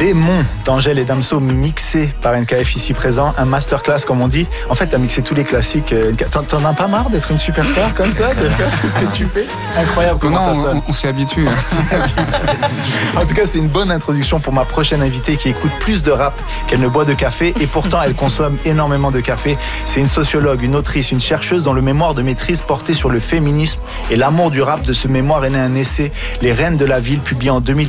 Démon d'Angèle et Damso mixé par NKF ici présent, un masterclass comme on dit. En fait, t'as mixé tous les classiques. T'en as pas marre d'être une superstar comme ça, de faire tout ce que tu fais? Incroyable comment ça sonne. On s'y habitue. En tout cas, c'est une bonne introduction pour ma prochaine invitée qui écoute plus de rap qu'elle ne boit de café et pourtant elle consomme énormément de café. C'est une sociologue, une autrice, une chercheuse dont le mémoire de maîtrise portait sur le féminisme et l'amour du rap. De ce mémoire est né un essai, Les Reines de la Ville, publié en 2000.